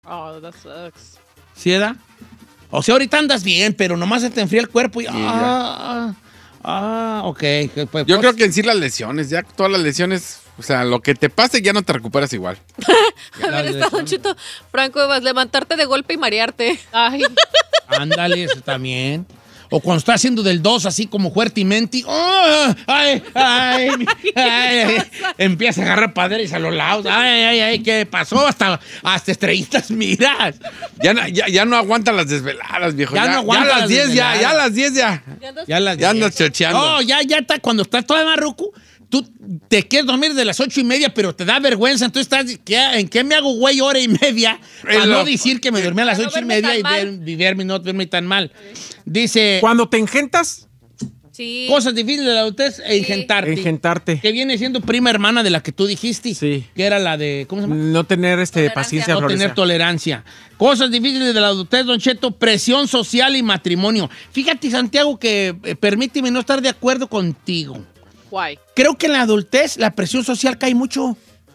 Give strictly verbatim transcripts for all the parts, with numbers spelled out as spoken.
Oh, that sucks. ¿Sí, edad? O sea, ahorita andas bien, pero nomás se te enfría el cuerpo y... Sí, ah, ah, ok. Pues, Yo pues, creo que en sí las lesiones, ya todas las lesiones, o sea, lo que te pase ya no te recuperas igual. A ver, está Don Cheto. Franco Evas, levantarte de golpe y marearte. Ay. Ándale, eso también. O cuando está haciendo del dos así como fuertemente. ¡Oh! ¡Ay, ay, ay, ay! Empieza a agarrar padres a los lados. ¡Ay, ay, ay! ¿Qué pasó? Hasta, hasta estrellitas miras. Ya, no- ya, ya no aguantan las desveladas, viejo. Ya no aguantan ya a las las diez, ya, desveladas. ya a las diez, ya. Ya andas- Ya, las Ya andas chocheando. No, ya, ya está. Cuando estás todavía más ruco, tú te quieres dormir de las ocho y media, pero te da vergüenza. Entonces estás, ¿qué- ¿en qué me hago, güey, hora y media? Para Es no lo- decir que me dormí a las Para no ocho y verme media tan y, mal. ver, y verme, no verme tan mal. Dice, Cuando te engentas, Sí. cosas difíciles de la adultez e ingentarte. engentarte. Que viene siendo prima hermana de la que tú dijiste. Sí. Que era la de, ¿cómo se llama? No tener este, Tolerancia. paciencia, No Floresa. tener tolerancia. Cosas difíciles de la adultez, Don Cheto, presión social y matrimonio. Fíjate, Santiago, que eh, permíteme no estar de acuerdo contigo. Guay. Creo que en la adultez la presión social cae mucho.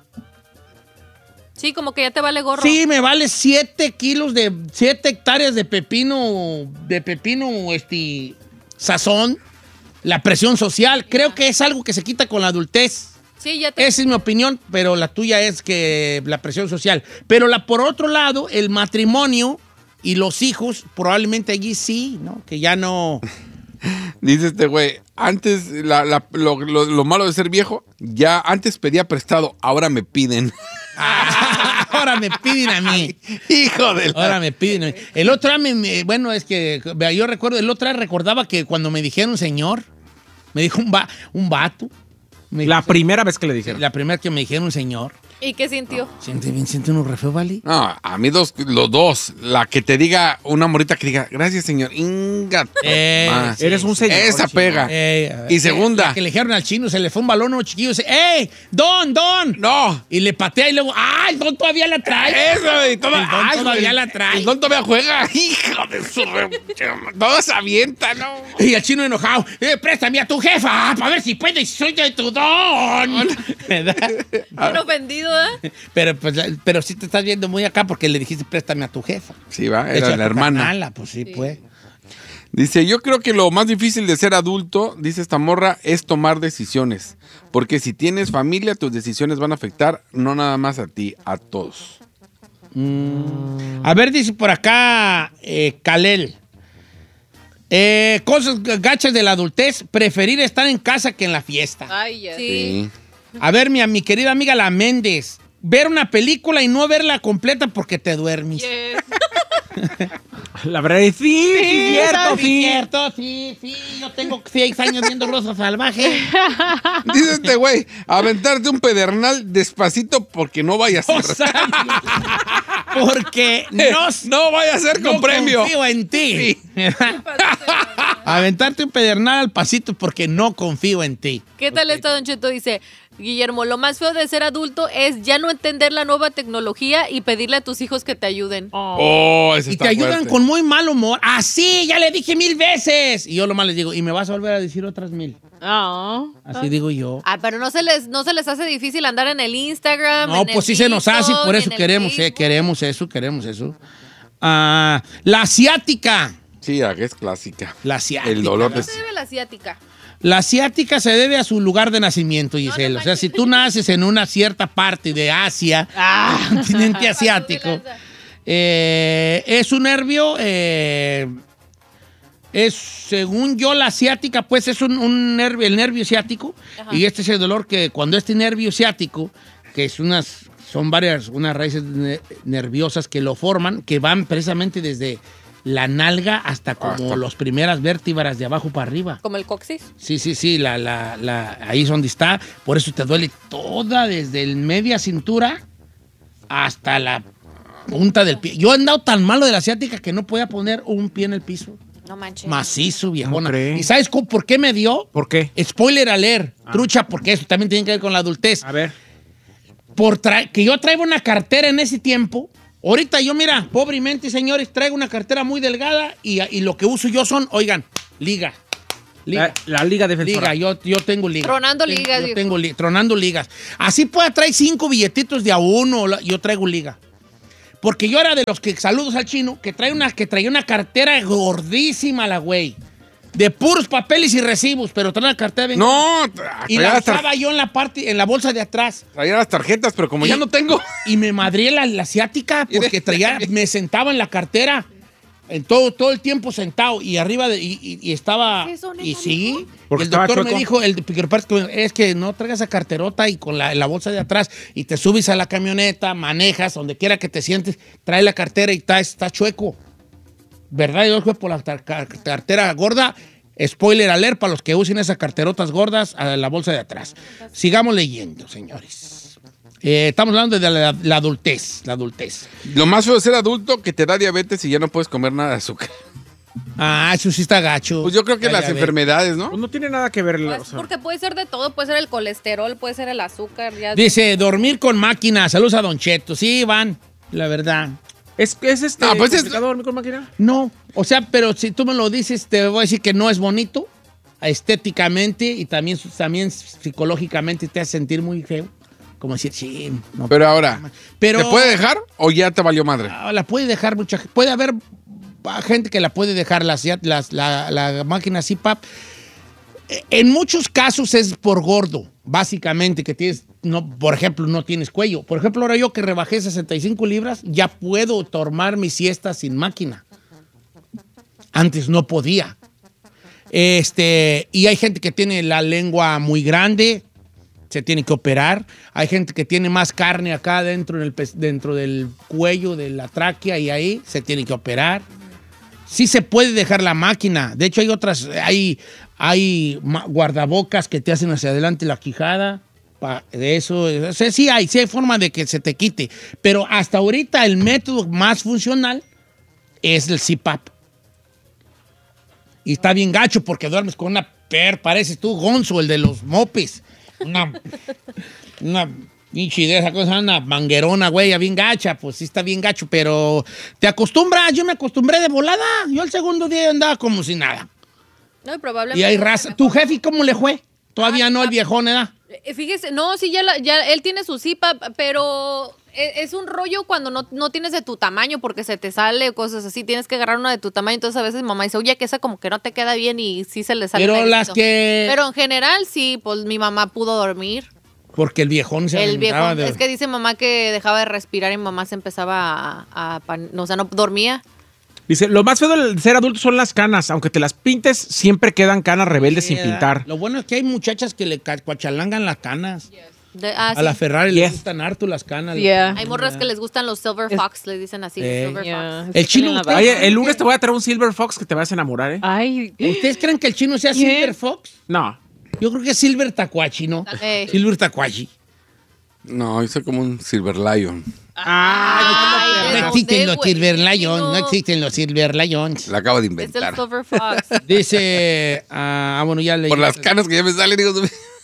Sí, como que ya te vale gorro. Sí, me vale siete kilos de, siete hectáreas de pepino, de pepino, este, sazón. La presión social. Creo que es algo que se quita con la adultez. Sí, ya te... Esa es mi opinión, pero la tuya es que la presión social. Pero la, por otro lado, el matrimonio y los hijos, probablemente allí sí, ¿no? Que ya no... Dice este güey, antes, la- la- lo, lo- lo malo de ser viejo, ya antes pedía prestado, ahora me piden. Ahora me piden a mí. Hijo de la... Ahora me piden a mí. El otro día, me- me- bueno, es que vea, yo recuerdo, el otro día recordaba que cuando me dijeron señor, me dijo un, va, un vato. Me La dijo- primera vez que le dijeron. La primera que me dijeron señor. ¿Y qué sintió? Siente bien, siente uno re feo, ¿vale? No, a mí dos, los dos. La que te diga, una morita que diga, gracias, señor. Inga. Eh, Ah, sí, Eres un sí. señor. Esa chino. pega. Eh, Y eh, segunda. la que le dijeron al chino, se le fue un balón a un chiquillo y dice, ¡Ey! ¡Don, don! No. Y le patea y luego, ¡ah! El don todavía la trae. Eso, y toda- El don ay, todavía güey, la trae. El don todavía juega. Hijo de su... re- Todo se avienta, ¿no? Y el chino enojado, eh, préstame a tu jefa para ver si puede y soy de tu don. ¿Verdad? Bien ofendido, ¿eh? pero, pues, pero sí te estás viendo muy acá porque le dijiste préstame a tu jefa. Sí, va, De hecho, era a la tu hermana. carnala, pues sí, pues. Dice, yo creo que lo más difícil de ser adulto, dice esta morra, es tomar decisiones. Porque si tienes familia, tus decisiones van a afectar no nada más a ti, a todos. A ver, dice por acá eh, Kalel. Eh, cosas gachas de la adultez, preferir estar en casa que en la fiesta. Ay, ya. Sí. A ver, mi, mi querida amiga La Méndez, ver una película y no verla completa porque te duermes. Yes. La verdad es sí, sí, cierto, sí, sí. cierto, sí, sí. Yo tengo seis años viendo Rosa Salvaje. Dice este güey, aventarte un pedernal despacito porque no vaya a ser. O sea, porque no, no vaya a ser con no premio. confío en ti. Aventarte un pedernal al pasito porque no confío en ti. ¿Qué tal está, Don Cheto? Dice, Guillermo, lo más feo de ser adulto es ya no entender la nueva tecnología y pedirle a tus hijos que te ayuden. Oh, eso Y está te ayudan fuerte. con muy mal humor. Ah, sí, ya le dije mil veces. Y yo lo más les digo, y me vas a volver a decir otras mil. Ah. Así digo yo. Ah, pero no se les, no se les hace difícil andar en el Instagram. No, en pues el sí se nos hace, TikTok, por eso en el queremos, eh, Facebook. queremos eso, queremos eso. Ah, la asiática. Sí, ah, es clásica. La asiática. El dolor ¿Cómo de... se debe la asiática? La asiática se debe a su lugar de nacimiento, Giselle. no o sea, manches. si tú naces en una cierta parte de Asia, Ah. continente asiático, eh, es un nervio, eh, es, según yo, la asiática, pues es un, un nervio, el nervio ciático, Ajá. y este es el dolor que cuando este nervio ciático, que es unas, son varias, unas raíces ne- nerviosas que lo forman, que van precisamente desde la nalga hasta como Hasta- las primeras vértebras de abajo para arriba. Como el coxis. Sí, sí, sí, la, la, la, ahí es donde está. Por eso te duele toda, desde el media cintura hasta la punta del pie. Yo he andado tan malo de la asiática que no podía poner un pie en el piso. No manches. Macizo, viejona. ¿Cómo cree? ¿Y sabes cómo- por qué me dio? ¿Por qué? Spoiler alert, trucha, porque eso también tiene que ver con la adultez. A ver. Por tra- que yo traigo una cartera en ese tiempo. Ahorita yo, mira, pobremente, señores, traigo una cartera muy delgada y, y lo que uso yo son, oigan, liga. Liga. La, la Liga Defensora. Liga, yo, yo tengo liga. Tronando Tengo- ligas, Yo viejo. tengo li- tronando ligas. Así pueda traer cinco billetitos de a uno, la- yo traigo liga. Porque yo era de los que, saludos al chino, que trae una, que traía una cartera gordísima la güey. De puros papeles y recibos, pero trae una cartera bien. No, Y la usaba yo en la parte, en la bolsa de atrás. traía las tarjetas, pero como Y- ya no tengo. Y me madrié la, la asiática porque traía, me sentaba en la cartera. En todo, todo el tiempo sentado y arriba de, y, y- y estaba. ¿Eso, neta, Y sí. Porque el estaba doctor me chueco. dijo, el quiropráctico, es que no traigas esa carterota y con la, la bolsa de atrás y te subes a la camioneta, manejas, donde quiera que te sientes, trae la cartera y está, está chueco. ¿Verdad? Yo fui por la tar- car- cartera gorda. Spoiler alert para los que usen esas carterotas gordas a la bolsa de atrás. Sigamos leyendo, señores. Eh, estamos hablando de la, la adultez, la adultez. Lo más feo de ser adulto que te da diabetes y ya no puedes comer nada de azúcar. Ah, eso sí está gacho. Pues yo creo que Ay, las a ver. enfermedades, ¿no? Pues no tiene nada que ver. Pues, o sea. porque puede ser de todo, puede ser el colesterol, puede ser el azúcar. Ya. Dice, dormir con máquina. Saludos a Don Cheto. Sí, Iván, la verdad. ¿Es, es este No, pues es- complicado dormir con máquina? No, o sea, pero si tú me lo dices, te voy a decir que no es bonito estéticamente y también, también psicológicamente te hace sentir muy feo. Como decir, sí, no. Pero ahora, Pero- ¿te puede dejar o ya te valió madre? Ah, la puede dejar mucha gente. Puede haber ah, gente que la puede dejar, las, las- la, la máquina C PAP. Eh, En muchos casos es por gordo, básicamente, que tienes, no, por ejemplo, no tienes cuello. Por ejemplo, ahora yo que rebajé sesenta y cinco libras, ya puedo tomar mi siesta sin máquina. Antes no podía. Este, y hay gente que tiene la lengua muy grande, se tiene que operar. Hay gente que tiene más carne acá dentro, en el, pes- dentro del cuello, de la tráquea, y ahí se tiene que operar. Sí se puede dejar la máquina. De hecho, hay otras, hay, hay ma- guardabocas que te hacen hacia adelante la quijada. Pa- de eso, o sea, sí hay, sí hay forma de que se te quite. Pero hasta ahorita el método más funcional es el C PAP. Y está bien gacho porque duermes con una per, pareces tú, Gonzo, el de los mopes. Una, una pinche de esa cosa, una manguerona, güey, bien gacha. Pues sí está bien gacho, pero te acostumbras. Yo me acostumbré de volada. Yo el segundo día andaba como si nada. No, y probablemente. Y hay raza. ¿Tu jefe cómo le fue? Todavía no, el viejón, ¿eh? Eh, Fíjese, no, sí, ya, la- ya él tiene su C PAP, pero e- es un rollo cuando no, no tienes de tu tamaño porque se te sale o cosas así. Tienes que agarrar una de tu tamaño. Entonces a veces mamá dice, oye, que esa como que no te queda bien y sí se le sale. Pero negrito. las que... Pero en general sí, pues mi mamá pudo dormir. Porque el viejón se El viejo, aventaba de- es que dice mamá que dejaba de respirar y mamá se empezaba a, a pan- o sea, no dormía. Dice, lo más feo del ser adulto son las canas. Aunque te las pintes, siempre quedan canas rebeldes sin Queda. pintar. Lo bueno es que hay muchachas que le ca- cuachalangan las canas. De- ah, A la sí. Ferrari le Yes. gustan harto las canas. Yeah. Hay morras que les gustan los Silver Fox, le dicen así, Eh. Silver Yeah. Fox. El chino, ¿usted- Oye, el lunes te voy a traer un Silver Fox que te vas a enamorar, ¿eh? Ay, ¿Ustedes creen que el chino sea ¿Quién? Silver Fox? No. Yo creo que es Silver Tacuachi, ¿no? Eh. Silver Tacuachi. No, yo soy como un Silver Lion. Ay, No ¿de existen dónde, los güey? Silver Lions, no No. existen los Silver Lions. La acabo de Es el inventar. Silver Fox. Dice, ah, bueno, ya leí. Por las canas que ya me salen, digo.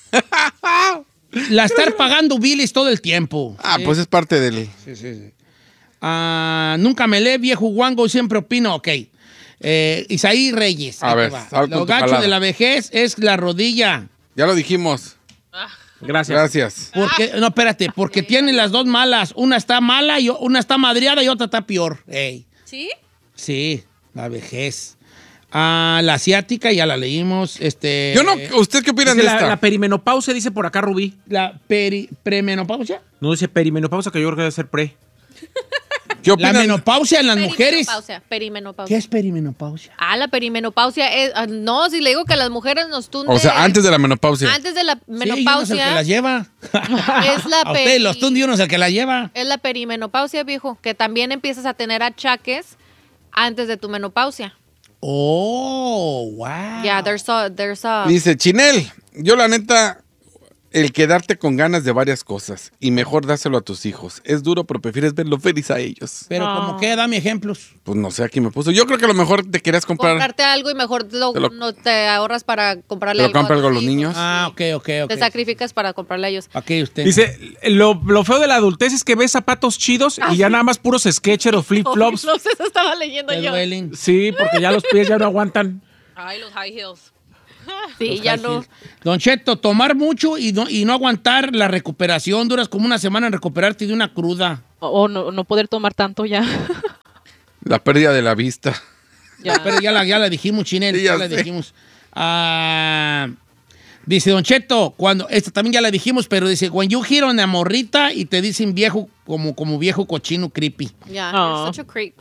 La estar pagando biles todo el tiempo. Ah, pues es parte del. Sí, sí, sí. Ah, nunca me lee, viejo guango, siempre opino, ok. Eh, Isaí Reyes. A ahí te ver, va. sal con Lo tu gacho jalada. de la vejez es la rodilla. Ya lo dijimos. Gracias. Gracias. Porque, no, espérate, porque tiene las dos malas. Una está mala y o- una está madreada y otra está peor. Ey. ¿Sí? Sí, la vejez. Ah, la asiática, ya la leímos. Este, Yo no. ¿Usted qué opinan Dice de la, esta? la perimenopausia, dice por acá Rubí. La peri- premenopausia. No dice perimenopausia, que yo creo que debe ser pre. ¿Qué La opinan? menopausia en las mujeres. Perimenopausia, perimenopausia. ¿Qué es perimenopausia? Ah, la perimenopausia es... ah, no, si le digo que a las mujeres nos tunde... O sea, antes de la menopausia. Antes de la Sí, uno es el que menopausia las lleva. es la A usted peri- los tunde uno es el que la lleva. es la perimenopausia, viejo, que también empiezas a tener achaques antes de tu menopausia. Oh, wow. Yeah, there's a... There's a Dice Chinel, yo la neta, el quedarte con ganas de varias cosas y mejor dárselo a tus hijos. Es duro, pero prefieres verlo feliz a ellos. Pero como que, dame ejemplos. Pues no sé, aquí me puso. Yo creo que a lo mejor te querías comprar. comprarte algo y mejor lo- Te lo- no te ahorras para comprarle ¿Te lo algo compra algo a tus los hijos. niños? Ah, ok, ok, ok. Te sacrificas para comprarle a ellos. Aquí usted. Dice, lo, lo feo de la adultez es que ves zapatos chidos y ya nada más puros sketchers o flip-flops. Eso estaba leyendo Te yo. duelen. Sí, porque ya los pies ya no aguantan. ay, los high heels. Sí, Los ya high no. heels. Don Cheto, tomar mucho y no, y no aguantar la recuperación. Duras como una semana en recuperarte de una cruda. O, o no, no poder tomar tanto ya. La pérdida de la vista. Ya. Pero ya la, ya la dijimos, Chinel, Sí, ya ya la sé. dijimos. Ah, dice Don Cheto, cuando, esta también ya la dijimos, pero dice, when you hear on a morrita y te dicen viejo, como, como viejo cochino creepy. Ya, Oh. you're such a creep.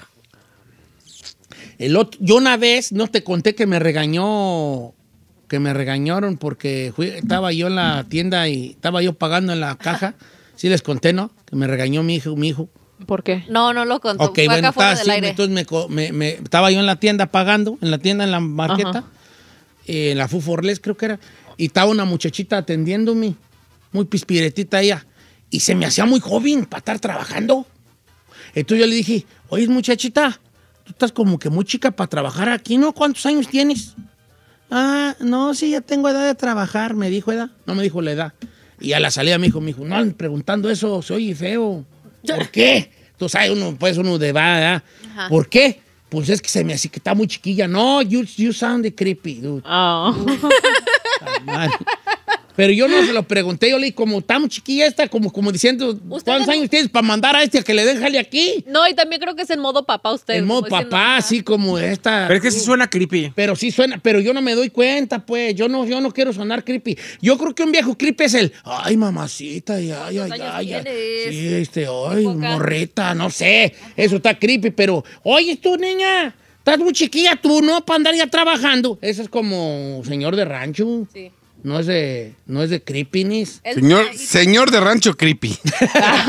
El otro, yo una vez, no te conté que me regañó, que me regañaron porque fui- estaba yo en la tienda y estaba yo pagando en la caja. Sí les conté, ¿no? Que me regañó mi hijo, mi hijo. ¿Por qué? No, no lo contó. Ok, Fue bueno, acá fuera estaba del así, aire. entonces me, co- me- me- estaba yo en la tienda pagando, en la tienda, en la marqueta, Ajá. eh, en la Fuforles creo que era, y estaba una muchachita atendiéndome, muy pispiretita ella, y se me hacía muy joven para estar trabajando. Entonces yo le dije, oye muchachita, tú estás como que muy chica para trabajar aquí, ¿no? ¿Cuántos años tienes? Ah, no, sí, ya tengo edad de trabajar, me dijo edad, no me dijo la edad. Y a la salida me dijo, me dijo, no, preguntando eso, se oye feo. ¿Por qué? Tú sabes, uno, pues uno de va, ¿eh? Ajá. ¿Por qué? Pues es que se me hace que está muy chiquilla. No, you, you sound creepy, dude. Ah. Mal. Pero yo no se lo pregunté, yo le dije, como está muy chiquilla esta, como, como diciendo, ¿cuántos Ustedes- años tienes para mandar a este a que le den jale aquí? No, y también creo que es en modo papá usted. En modo como diciendo, papá, ajá. así como esta. Pero es que sí suena creepy. Pero sí suena, pero yo no me doy cuenta, pues. Yo no, yo no quiero sonar creepy. Yo creo que un viejo creepy es el, ay, mamacita, ay, ay, ay, años ay, ay. tienes? Sí, este, ay, Poca. morreta, no sé. Eso está creepy, pero, oye, tú, niña, estás muy chiquilla tú, ¿no? Para andar ya trabajando. Eso es como señor de rancho. Sí. No es de, no es de creepiness. Es- Señor, y- señor de rancho creepy.